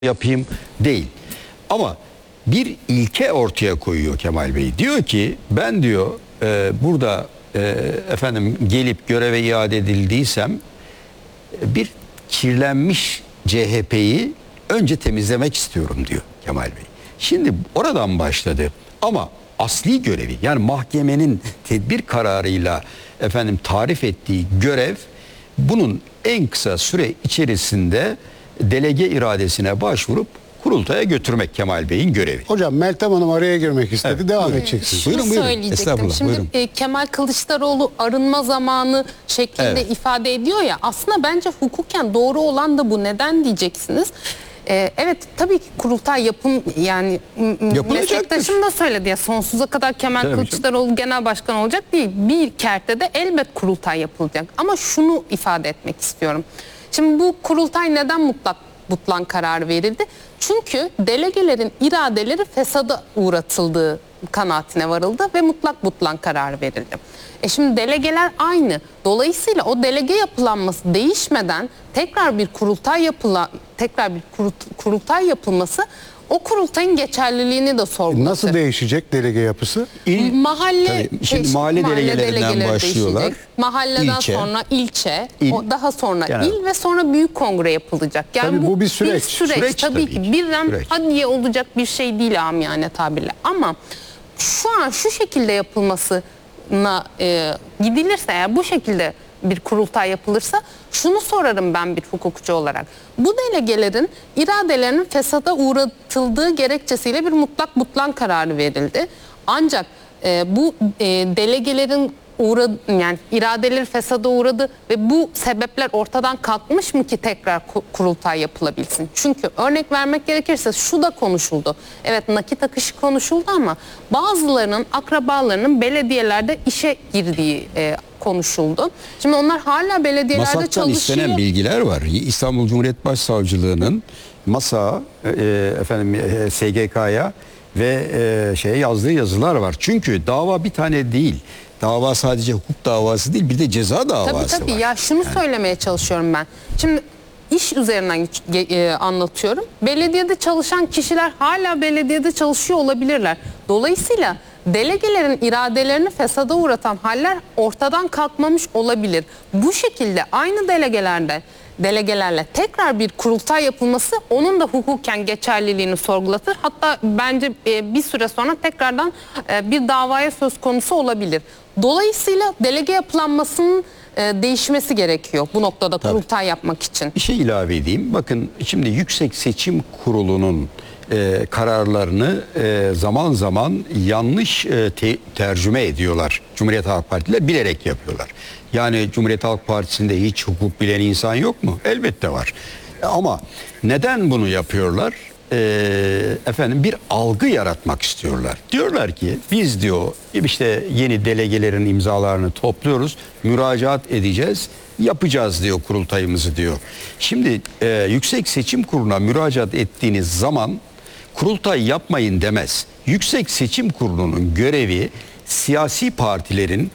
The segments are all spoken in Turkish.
yapayım değil. Ama bir ilke ortaya koyuyor Kemal Bey. Diyor ki ben diyor burada efendim gelip göreve iade edildiysem bir kirlenmiş CHP'yi önce temizlemek istiyorum diyor Kemal Bey. Şimdi oradan başladı ama asli görevi, yani mahkemenin tedbir kararıyla efendim tarif ettiği görev, bunun en kısa süre içerisinde delege iradesine başvurup kurultaya götürmek Kemal Bey'in görevi. Hocam Meltem Hanım araya girmek istedi. Evet, Devam buyurun. edeceksiniz. Buyurun, buyurun. Söyleyecektim. Estağfurullah, Şimdi buyurun. Kemal Kılıçdaroğlu arınma zamanı şeklinde Evet. ifade ediyor ya, aslında bence hukuken doğru olan da bu. Neden diyeceksiniz? Evet, tabii ki kurultay yani meslektaşım da söyledi ya, sonsuza kadar Kemal Tabii Kılıçdaroğlu genel başkan olacak değil. Bir kertede elbet kurultay yapılacak. Ama şunu ifade etmek istiyorum. Şimdi bu kurultay neden mutlak kararı verildi? Çünkü delegelerin iradeleri fesada uğratıldığı kanaatine varıldı ve mutlak kararı verildi. Şimdi delegeler aynı. Dolayısıyla o delege yapılanması değişmeden tekrar bir kurultay yapılması o kurultayın geçerliliğini de sorgulatır. Nasıl değişecek delege yapısı? Şimdi mahalle delegelerinden başlıyorlar. Değişecek. Mahalleden İlçe. sonra ilçe, İl. daha sonra Genel. il ve sonra büyük kongre yapılacak. Yani Tabii bu bir süreç. Süreç tabii tabii ki. ki. Birden Süreç. hadiye olacak bir şey değil amiyane tabirle. Ama şu an şu şekilde yapılmasına gidilirse, eğer bu şekilde bir kurultay yapılırsa, şunu sorarım ben bir hukukçu olarak. Bu delegelerin iradelerinin fesada uğratıldığı gerekçesiyle bir mutlak kararı verildi. Ancak bu delegelerin yani iradeleri fesada uğradı ve bu sebepler ortadan kalkmış mı ki tekrar kurultay yapılabilsin? Çünkü örnek vermek gerekirse şu da konuşuldu. Evet, nakit akışı konuşuldu ama bazılarının akrabalarının belediyelerde işe girdiği konuşuldu. Şimdi onlar hala belediyelerde Masaktan çalışıyor. istenen bilgiler var. İstanbul Cumhuriyet Başsavcılığı'nın MASA SGK'ya ve şeye yazdığı yazılar var. Çünkü dava bir tane değil. Dava sadece hukuk davası değil, bir de ceza davası Tabii var. ya, şunu söylemeye çalışıyorum ben. Şimdi iş üzerinden anlatıyorum. Belediyede çalışan kişiler hala belediyede çalışıyor olabilirler. Dolayısıyla delegelerin iradelerini fesada uğratan haller ortadan kalkmamış olabilir. Bu şekilde aynı delegelerle tekrar bir kurultay yapılması onun da hukuken geçerliliğini sorgulatır. Hatta bence bir süre sonra tekrardan bir davaya söz konusu olabilir. Dolayısıyla delege yapılanmasının değişmesi gerekiyor bu noktada kurultay yapmak için. Bir şey ilave edeyim. Bakın şimdi Yüksek Seçim Kurulu'nun kararlarını zaman zaman yanlış tercüme ediyorlar. Cumhuriyet Halk Parti'ler bilerek yapıyorlar. Yani Cumhuriyet Halk Partisi'nde hiç hukuk bilen insan yok mu? Elbette var. Ama neden bunu yapıyorlar? Efendim bir algı yaratmak istiyorlar. Diyorlar ki biz diyor işte yeni delegelerin imzalarını topluyoruz, müracaat edeceğiz, yapacağız diyor kurultayımızı diyor. Şimdi Yüksek Seçim Kurulu'na müracaat ettiğiniz zaman kurultay yapmayın demez. Yüksek Seçim Kurulu'nun görevi siyasi partilerin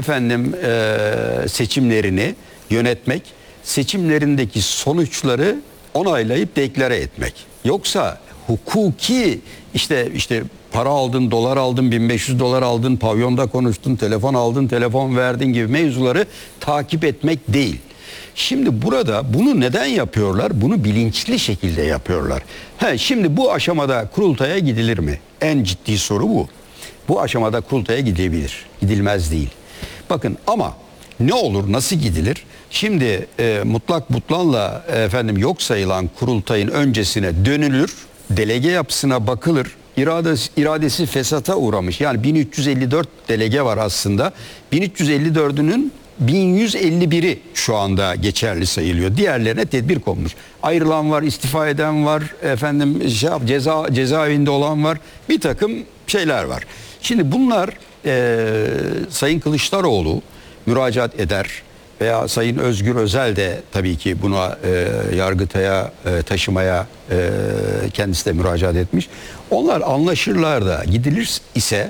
seçimlerini yönetmek, seçimlerindeki sonuçları onaylayıp deklare etmek. Yoksa hukuki işte para aldın, dolar aldın, 1500 dolar aldın, pavyonda konuştun, telefon aldın, telefon verdin gibi mevzuları takip etmek değil. Şimdi burada bunu neden yapıyorlar? Bunu bilinçli şekilde yapıyorlar. Şimdi bu aşamada kurultaya gidilir mi? En ciddi soru bu. Bu aşamada kurultaya gidebilir. Gidilmez değil. Bakın ama ne olur, nasıl gidilir? Şimdi mutlakla yok sayılan kurultayın öncesine dönülür. Delege yapısına bakılır. İradesi fesata uğramış. Yani 1354 delege var aslında. 1354'ünün 1151'i şu anda geçerli sayılıyor. Diğerlerine tedbir konmuş. Ayrılan var, istifa eden var, cezaevinde olan var. Bir takım şeyler var. Şimdi bunlar Sayın Kılıçdaroğlu müracaat eder veya Sayın Özgür Özel de tabii ki buna Yargıtay'a taşımaya kendisi de müracaat etmiş. Onlar anlaşırlar da gidilir ise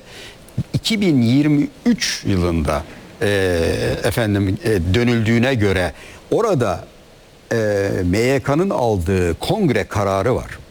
2023 yılında dönüldüğüne göre orada MYK'nın aldığı kongre kararı var.